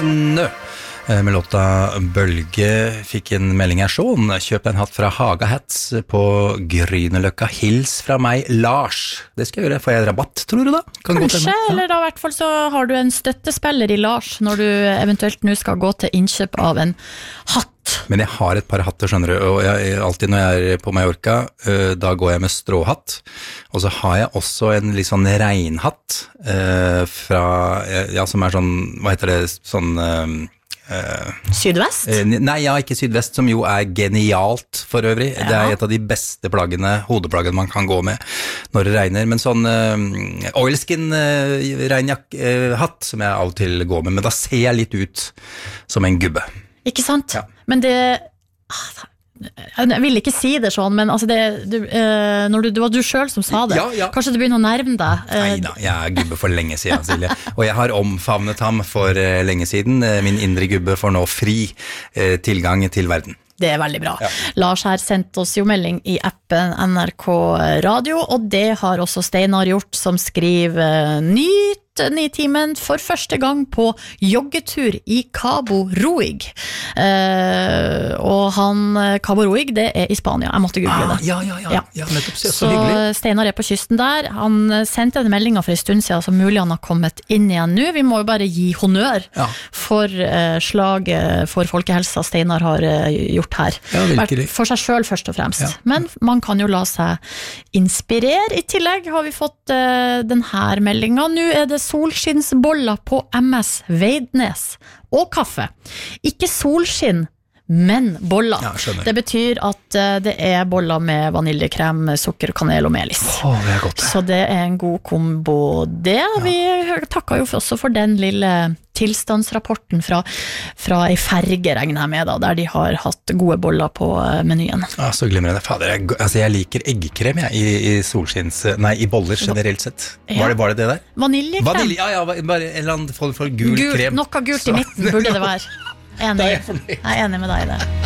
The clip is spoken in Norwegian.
Snø. Med låta Bølge fikk en melding her sånn. Kjøp en hatt fra Haga Hats på Grünerløkka. Hils fra meg, Lars. Det skal jeg gjøre. Får jeg rabatt, tror du da? Kanskje, eller da i hvert fall så har du en støttespiller i Lars når du eventuelt nå skal gå til innkjøp av en hatt. Men jeg har et par hatter, skjønner du, og alltid når jeg på Mallorca, da går jeg med stråhatt, og så har jeg også en litt sånn regnhatt fra, ja, som er sånn, hva heter det, sånn... Sydvest? Nei, ja, ikke sydvest, som jo er genialt for øvrig. Ja. Det er et av de beste hodeplaggene man kan gå med når det regner, men sånn oilskin regnhatt som jeg av og til går med, men da ser jeg litt ut som en gubbe. Ikke sant? Ja. Men det... Jeg vil ikke si det sånn, men altså det var du selv som sa det. Ja. Kanskje det begynner å nærme deg. Neida, jeg er gubbe for lenge siden, Silje. Og jeg har omfavnet ham for lenge siden. Min indre gubbe får nå fri tilgang til verden. Det er veldig bra. Ja. Lars her sendte oss jo melding i appen NRK Radio, og det har også Steinar gjort, som skriver nyt Nitimen for første gang på joggetur i Cabo Roig. Og Cabo Roig, det er i Spania. Jeg måtte google det. Ja, nettopp, så hyggelig. Steinar er på kysten der. Han sendte en melding for en stund siden, så mulig han har kommet inn igjen nå. Vi må jo bare gi honnør for slaget for folkehelsa Steinar har gjort her. Ja, for seg selv først og fremst. Ja. Men man kan jo la seg inspirere. I tillegg har vi fått denne meldingen. Nå er det solskinnsboller på MS Veidnes og kaffe. Ikke solskinn, men boller. Ja, det betyr at det er boller med vaniljekrem, sukker, kanel og melis. Det er godt. Så det er en god kombo det. Vi takker jo også for den lille tilstandsrapporten fra en ferge, regner jeg med da, der de har hatt gode boller på menyen. Ja, så glimrende. Fader, jeg liker eggkrem i boller generelt sett. Var det det der? Vaniljekrem? Ja, bare en eller annen form for gul krem. Noe gult i midten burde det være. Jeg er enig med deg i det.